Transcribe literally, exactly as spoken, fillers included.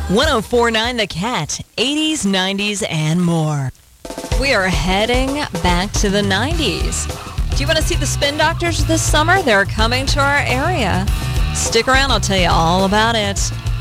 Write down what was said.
one oh four point nine The Cat, eighties, nineties, and more. We are heading back to the nineties. Do you want to see the Spin Doctors this summer? They're coming to our area. Stick around, I'll tell you all about it.